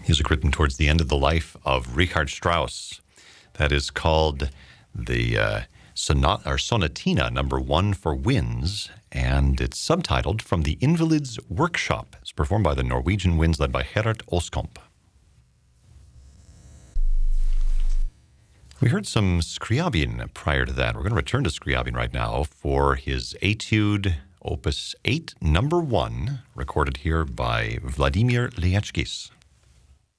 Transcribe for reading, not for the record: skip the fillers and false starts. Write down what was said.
Music written towards the end of the life of Richard Strauss. That is called the Sonatina Number 1 for Winds, and it's subtitled From the Invalids' Workshop. It's performed by the Norwegian Winds, led by Gerhard Oskamp. We heard some Scriabin prior to that. We're going to return to Scriabin right now for his Etude Opus 8, Number 1, recorded here by Vladimir Liechkis.